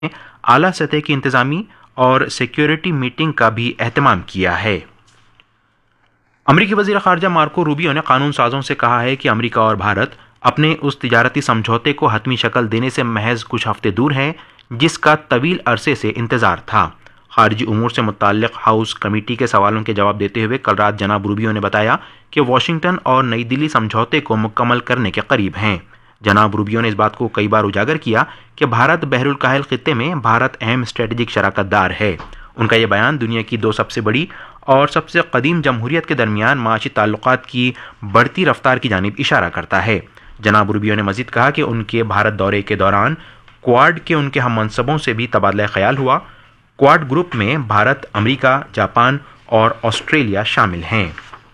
اعلیٰ سطح کی انتظامی اور سیکیورٹی میٹنگ کا بھی اہتمام کیا ہے۔ امریکی وزیر خارجہ مارکو روبیو نے قانون سازوں سے کہا ہے کہ امریکہ اور بھارت اپنے اس تجارتی سمجھوتے کو حتمی شکل دینے سے محض کچھ ہفتے دور ہیں جس کا طویل عرصے سے انتظار تھا۔ خارجی امور سے متعلق ہاؤس کمیٹی کے سوالوں کے جواب دیتے ہوئے کل رات جناب روبیو نے بتایا کہ واشنگٹن اور نئی دلی سمجھوتے کو مکمل کرنے کے قریب ہیں۔ جناب روبیو نے اس بات کو کئی بار اجاگر کیا کہ بھارت بحر الکاہل خطے میں بھارت اہم اسٹریٹجک شراکت دار ہے۔ ان کا یہ بیان دنیا کی دو سب سے بڑی اور سب سے قدیم جمہوریت کے درمیان معاشی تعلقات کی بڑھتی رفتار کی جانب اشارہ کرتا ہے۔ جناب روبیو نے مزید کہا کہ ان کے بھارت دورے کے دوران کوواڈ کے ان کے ہم منصبوں سے بھی تبادلہ خیال ہوا۔ کوواڈ گروپ میں بھارت، امریکہ، جاپان اور آسٹریلیا شامل ہیں۔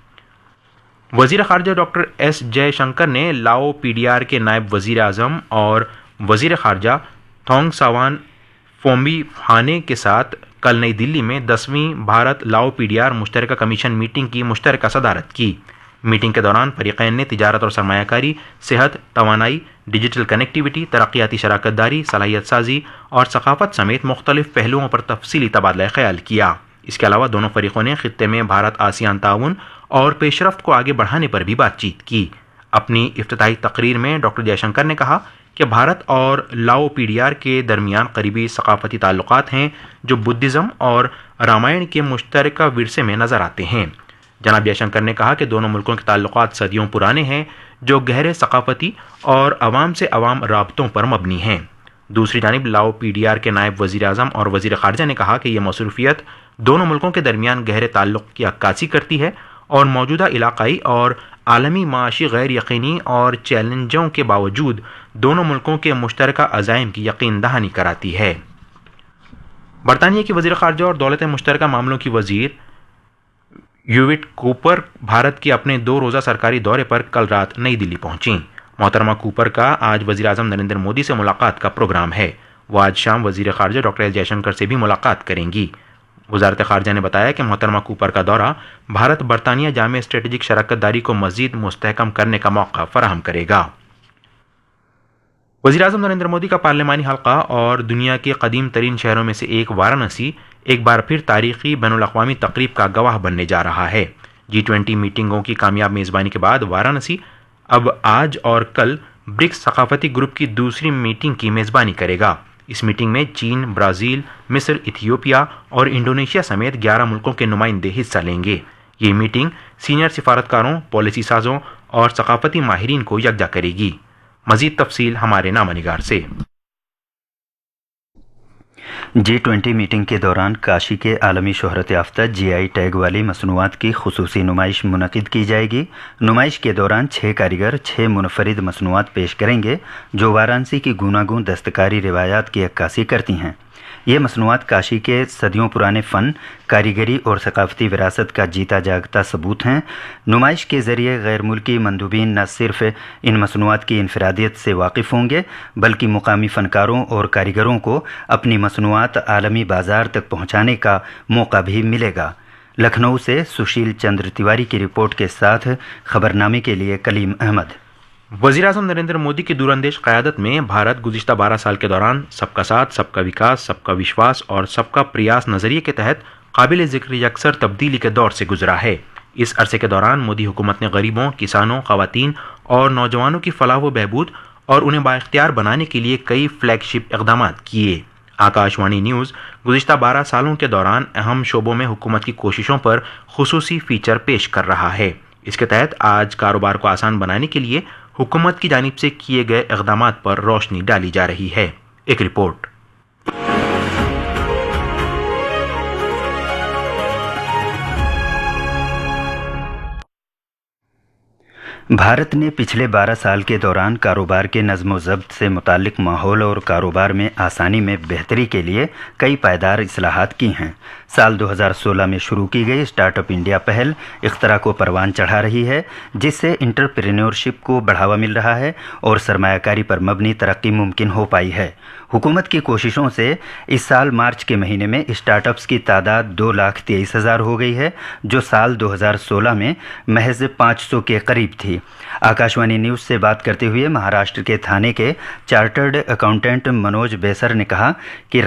وزیر خارجہ ڈاکٹر ایس جے شنکر نے لاؤ پی ڈی آر کے نائب وزیر اعظم اور وزیر خارجہ تھونگ ساوان فومبی فہانے کے ساتھ کل نئی دلی میں 10ویں بھارت لاؤ پی ڈی آر مشترکہ کمیشن میٹنگ کی مشترکہ صدارت کی۔ میٹنگ کے دوران فریقین نے تجارت اور سرمایہ کاری، صحت، توانائی، ڈیجیٹل کنیکٹیویٹی، ترقیاتی شراکت داری، صلاحیت سازی اور ثقافت سمیت مختلف پہلوؤں پر تفصیلی تبادلہ خیال کیا۔ اس کے علاوہ دونوں فریقوں نے خطے میں بھارت آسیان تعاون اور پیش رفت کو آگے بڑھانے پر بھی بات چیت کی۔ اپنی افتتاحی تقریر میں ڈاکٹر جے شنکر نے کہا کہ بھارت اور لاؤ پی ڈی آر کے درمیان قریبی ثقافتی تعلقات ہیں جو بدھزم اور رامائن کے مشترکہ ورثے میں نظر آتے ہیں۔ جناب جے شنکر نے کہا کہ دونوں ملکوں کے تعلقات صدیوں پرانے ہیں جو گہرے ثقافتی اور عوام سے عوام رابطوں پر مبنی ہیں۔ دوسری جانب لاؤ پی ڈی آر کے نائب وزیر اعظم اور وزیر خارجہ نے کہا کہ یہ مصروفیت دونوں ملکوں کے درمیان گہرے تعلق کی عکاسی کرتی ہے اور موجودہ علاقائی اور عالمی معاشی غیر یقینی اور چیلنجوں کے باوجود دونوں ملکوں کے مشترکہ عزائم کی یقین دہانی کراتی ہے۔ برطانیہ کی وزیر خارجہ اور دولت مشترکہ معاملوں کی وزیر یویٹ کوپر بھارت کے اپنے 2 روزہ سرکاری دورے پر کل رات نئی دلی پہنچیں۔ محترمہ کوپر کا آج وزیر اعظم نریندر مودی سے ملاقات کا پروگرام ہے۔ وہ آج شام وزیر خارجہ ڈاکٹر ایس جے شنکر سے بھی ملاقات کریں گی۔ وزارت خارجہ نے بتایا کہ محترمہ کوپر کا دورہ بھارت برطانیہ جامع اسٹریٹجک شراکت داری کو مزید مستحکم کرنے کا موقع فراہم کرے گا۔ وزیر اعظم نریندر مودی کا پارلیمانی حلقہ اور دنیا کے قدیم ترین شہروں میں سے ایک وارانسی ایک بار پھر تاریخی بین الاقوامی تقریب کا گواہ بننے جا رہا ہے۔ G20 میٹنگوں کی کامیاب میزبانی کے بعد وارانسی اب آج اور کل برکس ثقافتی گروپ کی دوسری میٹنگ کی میزبانی کرے گا۔ اس میٹنگ میں چین، برازیل، مصر، ایتھیوپیا اور انڈونیشیا سمیت 11 ملکوں کے نمائندے حصہ لیں گے۔ یہ میٹنگ سینئر سفارتکاروں، پالیسی سازوں اور ثقافتی ماہرین کو یکجا کرے گی۔ مزید تفصیل ہمارے نامہ نگار سے۔ G20 میٹنگ کے دوران کاشی کے عالمی شہرت یافتہ GI ٹیگ والی مصنوعات کی خصوصی نمائش منعقد کی جائے گی۔ نمائش کے دوران 6 کاریگر 6 منفرد مصنوعات پیش کریں گے جو وارانسی کی گوناگون دستکاری روایات کی عکاسی کرتی ہیں۔ یہ مصنوعات کاشی کے صدیوں پرانے فن، کاریگری اور ثقافتی وراثت کا جیتا جاگتا ثبوت ہیں۔ نمائش کے ذریعے غیر ملکی مندوبین نہ صرف ان مصنوعات کی انفرادیت سے واقف ہوں گے بلکہ مقامی فنکاروں اور کاریگروں کو اپنی مصنوعات عالمی بازار تک پہنچانے کا موقع بھی ملے گا۔ لکھنؤ سے سشیل چندر تیواری کی رپورٹ کے ساتھ خبرنامے کے لیے کلیم احمد۔ وزیر اعظم نریندر مودی کی دوراندیش قیادت میں بھارت گزشتہ 12 سال کے دوران سب کا ساتھ، سب کا وکاس، سب کا وشواس اور سب کا پریاس نظریے کے تحت قابل ذکر یکسر تبدیلی کے دور سے گزرا ہے۔ اس عرصے کے دوران مودی حکومت نے غریبوں، کسانوں، خواتین اور نوجوانوں کی فلاح و بہبود اور انہیں بااختیار بنانے کے لیے کئی فلیگ شپ اقدامات کیے۔ آکاش وانی نیوز گزشتہ 12 سالوں کے دوران اہم شعبوں میں حکومت کی کوششوں پر خصوصی فیچر پیش کر رہا ہے۔ اس کے تحت آج کاروبار کو آسان بنانے کے لیے حکومت کی جانب سے کیے گئے اقدامات پر روشنی ڈالی جا رہی ہے۔ ایک رپورٹ۔ بھارت نے پچھلے 12 سال کے دوران کاروبار کے نظم و ضبط سے متعلق ماحول اور کاروبار میں آسانی میں بہتری کے لیے کئی پائیدار اصلاحات کی ہیں۔ سال 2016 میں شروع کی گئی اسٹارٹ اپ انڈیا پہل اختراع کو پروان چڑھا رہی ہے، جس سے انٹرپرینیورشپ کو بڑھاوا مل رہا ہے اور سرمایہ کاری پر مبنی ترقی ممکن ہو پائی ہے۔ حکومت کی کوششوں سے اس سال مارچ کے مہینے میں اسٹارٹ اپس کی تعداد 2,23,000 ہو گئی ہے، جو سال 2016 میں محض 500 کے قریب تھی۔ की। आकाशवाणी न्यूज़ से बात करते हुए महाराष्ट्र के थाने के चार्टर्ड अकाउंटेंट मनोज बेसर ने कहा कि